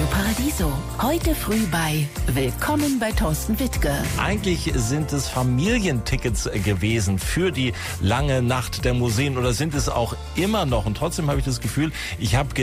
Paradiso. Heute früh bei Willkommen bei Thorsten Wittke. Eigentlich sind es Familientickets gewesen für die lange Nacht der Museen oder sind es auch immer noch. Und trotzdem habe ich das Gefühl, ich habe